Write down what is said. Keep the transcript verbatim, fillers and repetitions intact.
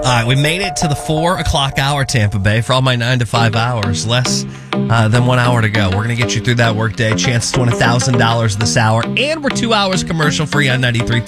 right, we made it to the four o'clock hour, Tampa Bay, for all my nine to five hours. Less uh, than one hour to go. We're going to get you through that workday. Chance to win one thousand dollars this hour. And we're two hours commercial free on ninety-three